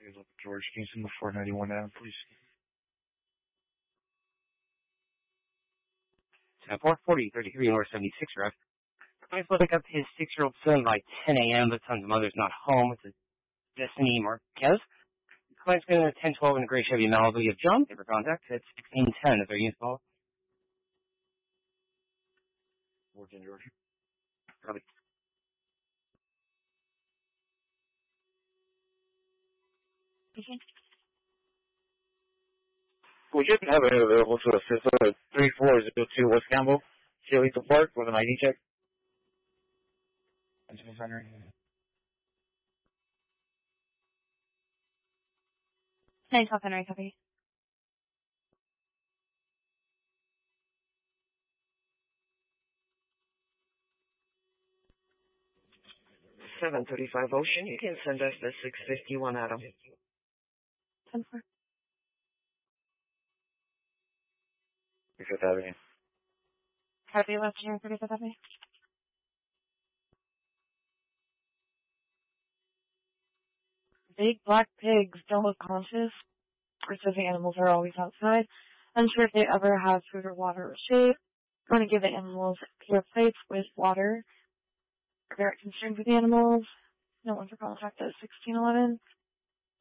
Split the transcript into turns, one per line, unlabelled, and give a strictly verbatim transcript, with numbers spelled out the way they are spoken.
George, can you send the four ninety-one down, please?
ten four forty thirty-three North seventy-six Rev. Client's supposed to pick up his six-year-old son by ten a.m., but son's mother's not home. It's a Destiny Marquez. Client's going to ten twelve in a gray Chevy Malibu. You have John, paper contact. It's sixteen ten if they're unit call.
fourteen, George.
Probably.
We just have it available to assist with three four zero two West Campbell, Chilito Park, with an I D check. Principal Henry.
Nice, South Henry, copy.
seven thirty-five Ocean, you can send us the six fifty-one Adam.
ten four.
Fifth Avenue.
Copy, left here, thirty-fifth Avenue. Big black pigs don't look conscious. Specific animals are always outside. Unsure if they ever have food or water or shade. Going to give the animals clear plates with water. Very concerned with the animals. No one's for contact at sixteen eleven.